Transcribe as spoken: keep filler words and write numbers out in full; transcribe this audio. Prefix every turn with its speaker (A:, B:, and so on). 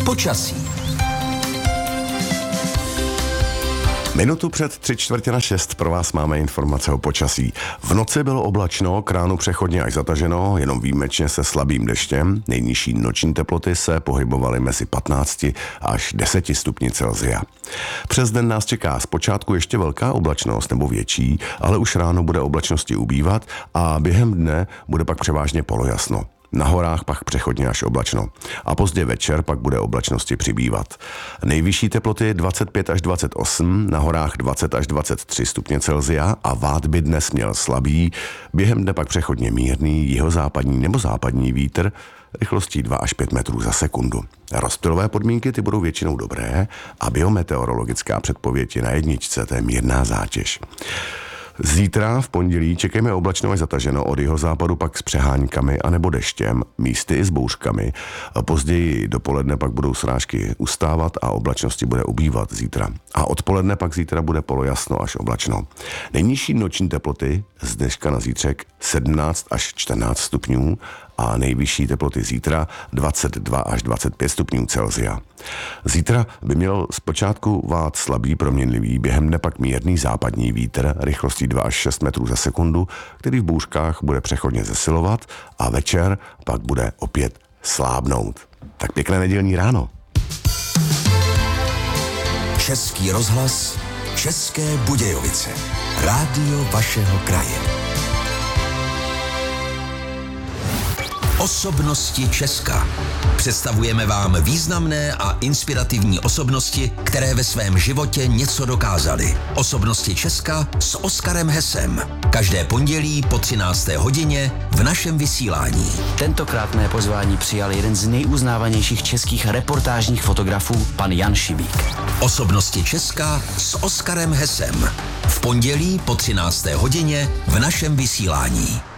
A: Počasí.
B: Minutu před tři čtvrtě na šest pro vás máme informace o počasí. V noci bylo oblačno, k ránu přechodně až zataženo, jenom výjimečně se slabým deštěm. Nejnižší noční teploty se pohybovaly mezi patnácti až deseti stupni Celsia. Přes den nás čeká zpočátku ještě velká oblačnost nebo větší, ale už ráno bude oblačnosti ubývat a během dne bude pak převážně polojasno. Na horách pak přechodně až oblačno. A pozdě večer pak bude oblačnosti přibývat. Nejvyšší teploty dvacet pět až dvacet osm, na horách dvacet až dvacet tři stupně Celsia a vád by dnes měl slabý, během dne pak přechodně mírný, jihozápadní nebo západní vítr, rychlostí dva až pět metrů za sekundu. Rozptylové podmínky ty budou většinou dobré a biometeorologická předpověď je na jedničce, to je mírná zátěž. Zítra v pondělí čekejme oblačno až zataženo, od jihozápadu pak s přeháňkami anebo deštěm, místy i s bouřkami. Později dopoledne pak budou srážky ustávat a oblačnosti bude ubývat zítra. A odpoledne pak zítra bude polojasno až oblačno. Nejnižší noční teploty z dneška na zítřek sedmnáct až čtrnáct stupňů a nejvyšší teploty zítra dvacet dva až dvacet pět stupňů Celsia. Zítra by měl zpočátku vát slabý proměnlivý, během dne pak mírný západní vítr rychlostí dva až šest metrů za sekundu, který v bouřkách bude přechodně zesilovat a večer pak bude opět slábnout. Tak pěkné nedělní ráno.
A: Český rozhlas, České Budějovice. Rádio vašeho kraje. Osobnosti Česka. Představujeme vám významné a inspirativní osobnosti, které ve svém životě něco dokázaly. Osobnosti Česka s Oskarem Hesem. Každé pondělí po třinácté hodině v našem vysílání.
C: Tentokrát mé pozvání přijal jeden z nejuznávanějších českých reportážních fotografů, pan Jan Šibík.
A: Osobnosti Česka s Oskarem Hesem. V pondělí po třinácté hodině v našem vysílání.